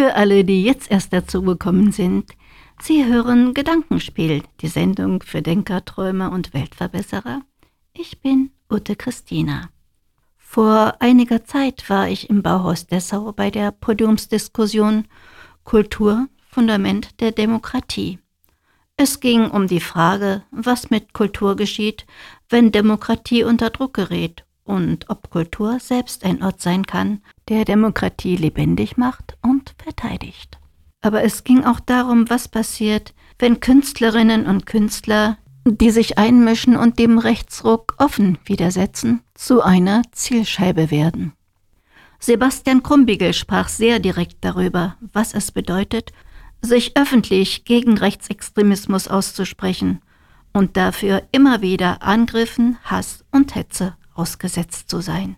Für alle, die jetzt erst dazu gekommen sind, Sie hören Gedankenspiel, die Sendung für Denker, Träumer und Weltverbesserer. Ich bin Ute Christina. Vor einiger Zeit war ich im Bauhaus Dessau bei der Podiumsdiskussion Kultur, Fundament der Demokratie. Es ging um die Frage, was mit Kultur geschieht, wenn Demokratie unter Druck gerät und ob Kultur selbst ein Ort sein kann, der Demokratie lebendig macht und verteidigt. Aber es ging auch darum, was passiert, wenn Künstlerinnen und Künstler, die sich einmischen und dem Rechtsruck offen widersetzen, zu einer Zielscheibe werden. Sebastian Krumbiegel sprach sehr direkt darüber, was es bedeutet, sich öffentlich gegen Rechtsextremismus auszusprechen und dafür immer wieder Angriffen, Hass und Hetze ausgesetzt zu sein.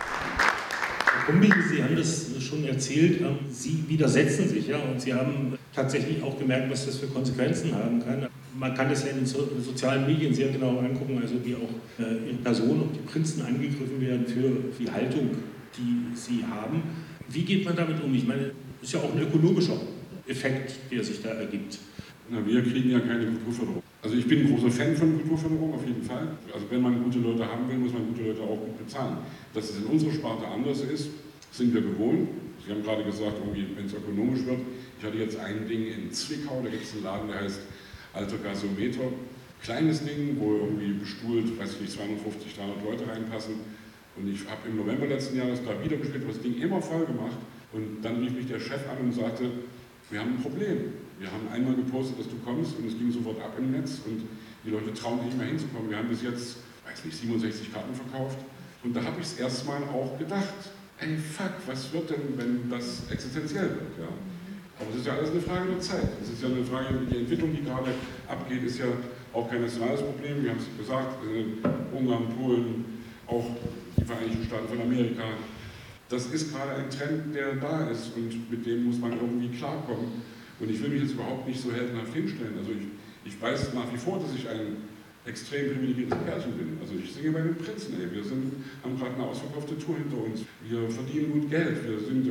Herr Krumbiegel, Sie haben das schon erzählt, Sie widersetzen sich, ja, und Sie haben tatsächlich auch gemerkt, was das für Konsequenzen haben kann. Man kann das ja in den sozialen Medien sehr genau angucken, also wie auch in Person und die Prinzen angegriffen werden für die Haltung, die sie haben. Wie geht man damit um? Ich meine, das ist ja auch ein ökonomischer Effekt, der sich da ergibt. Na, wir kriegen ja keine Kulturförderung. Also ich bin ein großer Fan von Kulturförderung, auf jeden Fall. Also wenn man gute Leute haben will, muss man gute Leute auch gut bezahlen. Dass es in unserer Sparte anders ist, sind wir gewohnt. Sie haben gerade gesagt, wenn es ökonomisch wird. Ich hatte jetzt ein Ding in Zwickau, da gibt es einen Laden, der heißt Alter Gasometer. Kleines Ding, wo irgendwie bestuhlt, weiß ich nicht, 250, 300 Leute reinpassen. Und ich habe im November letzten Jahres da wieder gespielt, das Ding immer voll gemacht. Und dann rief mich der Chef an und sagte, wir haben ein Problem. Wir haben einmal gepostet, dass du kommst und es ging sofort ab im Netz und die Leute trauen sich nicht mehr hinzukommen. Wir haben bis jetzt, weiß nicht, 67 Karten verkauft und da habe ich es erstmal auch gedacht, ey fuck, was wird denn, wenn das existenziell wird? Ja? Aber es ist ja alles eine Frage der Zeit. Es ist ja eine Frage, die Entwicklung, die gerade abgeht, ist ja auch kein nationales Problem. Wir haben es gesagt, Ungarn, Polen, auch die Vereinigten Staaten von Amerika. Das ist gerade ein Trend, der da ist und mit dem muss man irgendwie klarkommen. Und ich will mich jetzt überhaupt nicht so heldenhaft hinstellen. Also ich weiß nach wie vor, dass ich ein extrem privilegiertes Pärchen bin. Also ich singe bei den Prinzen, ey. Wir haben gerade eine ausverkaufte Tour hinter uns. Wir verdienen gut Geld. Wir sind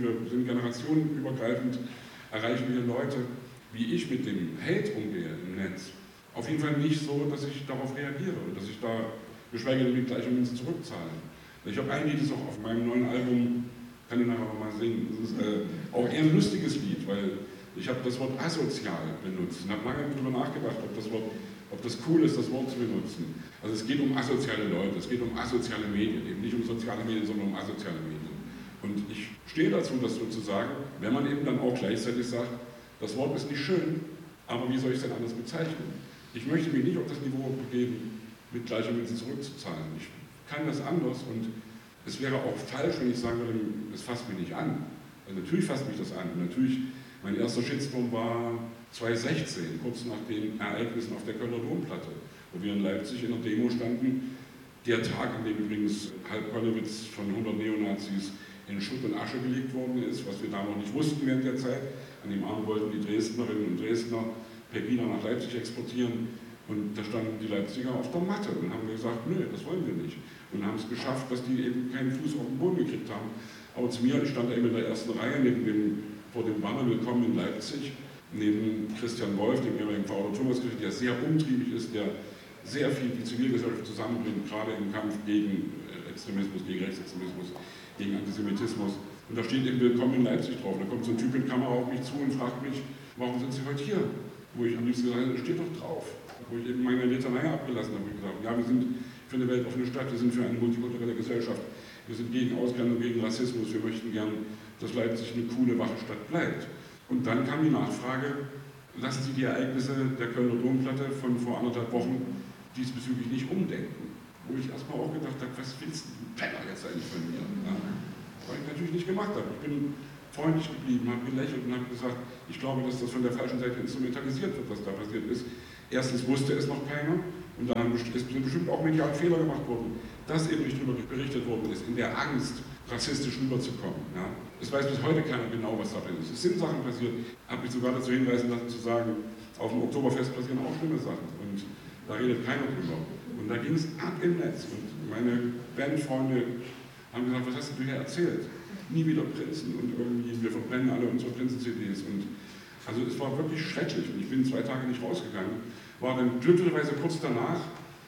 generationenübergreifend, erreichen wir Leute. Wie ich mit dem Hate umgehe im Netz, auf jeden Fall nicht so, dass ich darauf reagiere und dass ich da, geschweige denn mit gleicher Münze zurückzahle. Ich habe ein Lied, das auch auf meinem neuen Album, kann ich nachher mal singen, das ist auch eher ein lustiges Lied, weil ich habe das Wort asozial benutzt und habe lange darüber nachgedacht, ob das cool ist, das Wort zu benutzen. Also es geht um asoziale Leute, es geht um asoziale Medien, eben nicht um soziale Medien, sondern um asoziale Medien. Und ich stehe dazu, das so zu sagen, wenn man eben dann auch gleichzeitig sagt, das Wort ist nicht schön, aber wie soll ich es denn anders bezeichnen? Ich möchte mich nicht auf das Niveau begeben, mit gleicher Münze zurückzuzahlen. Ich kann das anders und es wäre auch falsch, wenn ich sagen würde, es fasst mich nicht an. Also natürlich fasst mich das an. Und natürlich, mein erster Shitstorm war 2016, kurz nach den Ereignissen auf der Kölner Domplatte, wo wir in Leipzig in der Demo standen. Der Tag, an dem übrigens halb Kollewitz von 100 Neonazis in Schutt und Asche gelegt worden ist, was wir da noch nicht wussten während der Zeit. An dem Abend wollten die Dresdnerinnen und Dresdner per Wiener nach Leipzig exportieren. Und da standen die Leipziger auf der Matte und haben gesagt, nö, das wollen wir nicht. Und haben es geschafft, dass die eben keinen Fuß auf den Boden gekriegt haben. Aber zu mir, ich stand da eben in der ersten Reihe vor dem Banner Willkommen in Leipzig, neben Christian Wolf, dem ehemaligen Pfarrer der Thomaskirche, der sehr umtriebig ist, der sehr viel die Zivilgesellschaft zusammenbringt, gerade im Kampf gegen Extremismus, gegen Rechtsextremismus, gegen Antisemitismus. Und da steht eben Willkommen in Leipzig drauf. Da kommt so ein Typ in Kamera auf mich zu und fragt mich, warum sind Sie heute hier? Wo ich am liebsten gesagt habe, steht doch drauf. Wo ich eben meine Litanei abgelassen habe und gesagt, ja, wir sind für eine weltoffene Stadt, wir sind für eine multikulturelle Gesellschaft, wir sind gegen Ausgrenzung, gegen Rassismus, wir möchten gern, dass Leipzig eine coole, wache Stadt bleibt. Und dann kam die Nachfrage, lassen Sie die Ereignisse der Kölner Domplatte von vor 1,5 Wochen diesbezüglich nicht umdenken. Wo ich erstmal auch gedacht habe, was willst du Penner jetzt eigentlich von mir? Ja, was ich natürlich nicht gemacht habe. Ich bin freundlich geblieben, habe gelächelt und habe gesagt, ich glaube, dass das von der falschen Seite instrumentalisiert wird, was da passiert ist. Erstens wusste es noch keiner und dann sind bestimmt auch medial Fehler gemacht worden, dass eben nicht darüber berichtet worden ist, in der Angst, rassistisch rüberzukommen. Ja. Es weiß bis heute keiner genau, was da ist. Es sind Sachen passiert, habe mich sogar dazu hinweisen lassen zu sagen, auf dem Oktoberfest passieren auch schlimme Sachen und da redet keiner drüber. Und da ging es ab im Netz und meine Bandfreunde haben gesagt, was hast du hier erzählt? nie wieder Prinzen und irgendwie, wir verbrennen alle unsere Prinzen-CDs. Und also es war wirklich schrecklich und ich bin 2 Tage nicht rausgegangen, war dann glücklicherweise kurz danach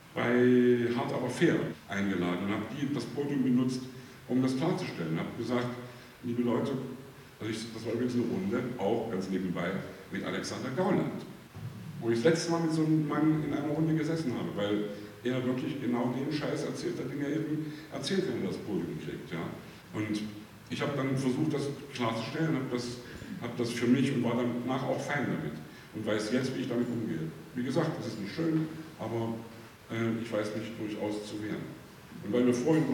bei Hart aber fair eingeladen und habe das Podium benutzt, um das klarzustellen. Habe gesagt, liebe Leute, das war übrigens eine Runde, auch ganz nebenbei, mit Alexander Gauland, wo ich das letzte Mal mit so einem Mann in einer Runde gesessen habe, weil er wirklich genau den Scheiß erzählt hat, den er eben erzählt, wenn er das Podium kriegt. Ja. Und ich habe dann versucht, das klarzustellen, habe das für mich und war danach auch fein damit und weiß jetzt, wie ich damit umgehe. Wie gesagt, es ist nicht schön, aber ich weiß mich durchaus zu wehren. Und weil du vorhin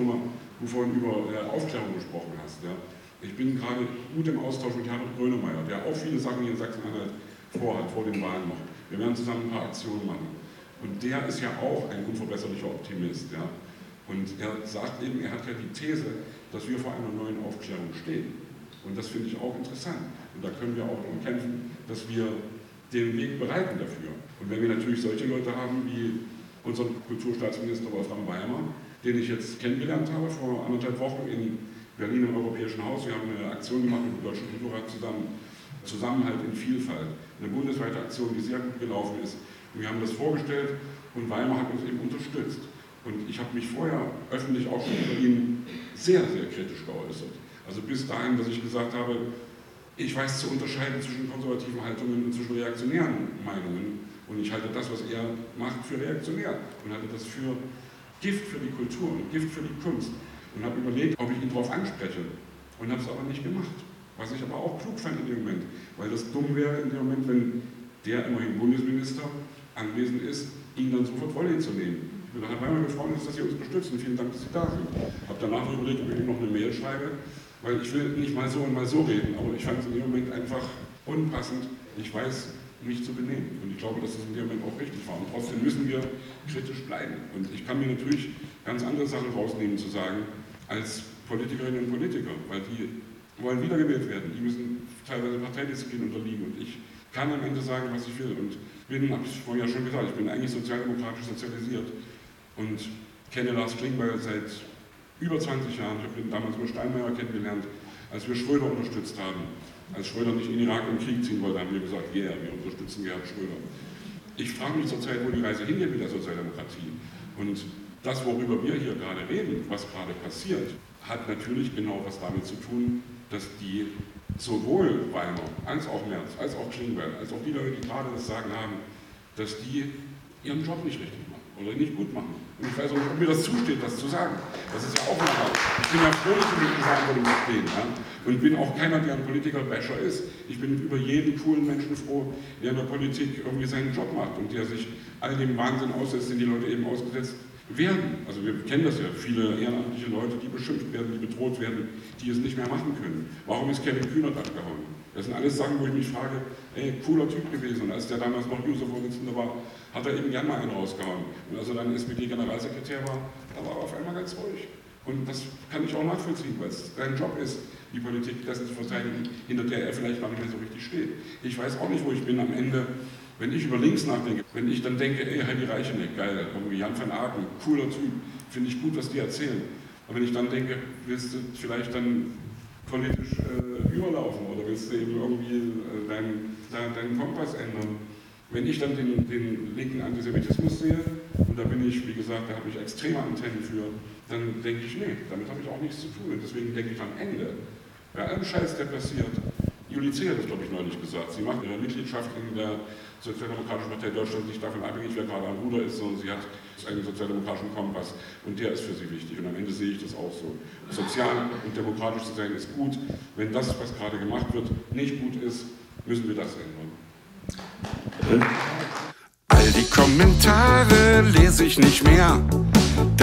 über Aufklärung gesprochen hast, ja, ich bin gerade gut im Austausch mit Herbert Grönemeyer, der auch viele Sachen hier in Sachsen-Anhalt vorhat, vor den Wahlen noch. Wir werden zusammen ein paar Aktionen machen. Und der ist ja auch ein unverbesserlicher Optimist. Ja? Und er sagt eben, er hat ja die These, dass wir vor einer neuen Aufklärung stehen. Und das finde ich auch interessant. Und da können wir auch darum kämpfen, dass wir den Weg bereiten dafür. Und wenn wir natürlich solche Leute haben wie unseren Kulturstaatsminister Wolfram Weimar, den ich jetzt kennengelernt habe vor 1,5 Wochen in Berlin im Europäischen Haus. Wir haben eine Aktion gemacht mit dem Deutschen Kulturrat zusammen, Zusammenhalt in Vielfalt. Eine bundesweite Aktion, die sehr gut gelaufen ist. Und wir haben das vorgestellt und Weimar hat uns eben unterstützt. Und ich habe mich vorher öffentlich auch schon über ihn sehr, sehr kritisch geäußert. Also bis dahin, dass ich gesagt habe, ich weiß zu unterscheiden zwischen konservativen Haltungen und zwischen reaktionären Meinungen. Und ich halte das, was er macht, für reaktionär und halte das für Gift für die Kultur und Gift für die Kunst. Und habe überlegt, ob ich ihn darauf anspreche. Und habe es aber nicht gemacht. Was ich aber auch klug fand in dem Moment. Weil das dumm wäre in dem Moment, wenn der immerhin Bundesminister anwesend ist, ihn dann sofort Volley zu nehmen. Ich bin nachher Weimar gefreut, dass Sie uns unterstützen. Vielen Dank, dass Sie da sind. Habe danach noch überlegt, ob ich ihm noch eine Mail schreibe. Weil ich will nicht mal so und mal so reden. Aber ich fand es in dem Moment einfach unpassend. Ich weiß, mich zu benehmen. Und ich glaube, dass das in dem Moment auch richtig war. Und trotzdem müssen wir kritisch bleiben. Und ich kann mir natürlich ganz andere Sachen rausnehmen, zu sagen, als Politikerinnen und Politiker, weil die wollen wiedergewählt werden. Die müssen teilweise Parteidisziplin unterliegen. Und ich kann am Ende sagen, was ich will. Und habe ich vorhin ja schon gesagt, ich bin eigentlich sozialdemokratisch sozialisiert und kenne Lars Klingbeil seit über 20 Jahren. Ich habe ihn damals über Steinmeier kennengelernt, als wir Schröder unterstützt haben. Als Schröder nicht in den Irak im Krieg ziehen wollte, haben wir gesagt, yeah, wir unterstützen Gerhard Schröder. Ich frage mich zurzeit, wo die Reise hingeht mit der Sozialdemokratie. Und das, worüber wir hier gerade reden, was gerade passiert, hat natürlich genau was damit zu tun, dass die sowohl Weimar, als auch Merz, als auch Klingbeil, als auch die Leute, die gerade das Sagen haben, dass die ihren Job nicht richtig machen oder nicht gut machen. Und ich weiß auch nicht, ob mir das zusteht, das zu sagen. Das ist ja auch normal. Ich bin ja froh, dass wir mit sagen, wo wir stehen. Ja? Und bin auch keiner, der ein Politiker-Basher ist. Ich bin über jeden coolen Menschen froh, der in der Politik irgendwie seinen Job macht und der sich all dem Wahnsinn aussetzt, den die Leute eben ausgesetzt werden. Also wir kennen das ja, viele ehrenamtliche Leute, die beschimpft werden, die bedroht werden, die es nicht mehr machen können. Warum ist Kevin Kühnert abgehauen? Das sind alles Sachen, wo ich mich frage, ey, cooler Typ gewesen. Und als der damals noch User-Vorsitzender war, hat er eben gern mal einen rausgehauen. Und als er dann SPD-Generalsekretär war, da war er auf einmal ganz ruhig. Und das kann ich auch nachvollziehen, weil es sein Job ist, die Politik dessen zu verteidigen, hinter der er vielleicht gar nicht mehr so richtig steht. Ich weiß auch nicht, wo ich bin am Ende, wenn ich über links nachdenke. Wenn ich dann denke, ey, Heidi Reicheneck, geil, irgendwie Jan van Aken, cooler Typ, finde ich gut, was die erzählen. Aber wenn ich dann denke, willst du vielleicht dann politisch überlaufen oder willst du eben irgendwie deinen Kompass ändern? Wenn ich dann den linken Antisemitismus sehe, und da bin ich, wie gesagt, da habe ich extreme Antennen für, dann denke ich, nee, damit habe ich auch nichts zu tun. Und deswegen denke ich am Ende, bei allem Scheiß, der passiert, Julie Zeh hat das, glaube ich, neulich gesagt, sie macht ihre Mitgliedschaft in der Sozialdemokratischen Partei Deutschland nicht davon abhängig, wer gerade am Ruder ist, sondern sie hat einen sozialdemokratischen Kompass und der ist für sie wichtig. Und am Ende sehe ich das auch so. Sozial und demokratisch zu sein ist gut. Wenn das, was gerade gemacht wird, nicht gut ist, müssen wir das ändern. All die Kommentare lese ich nicht mehr.